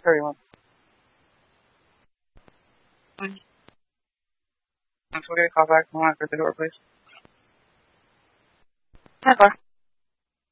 31. If we get a call back, I want to go to the door, please. Okay.